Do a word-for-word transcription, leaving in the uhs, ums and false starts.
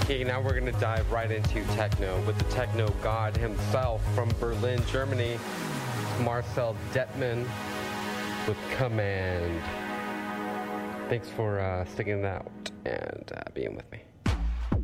Okay, now we're gonna dive right into techno with the techno god himself from Berlin, Germany, Marcel Detman with Command. Thanks for uh, sticking it out and uh, being with me.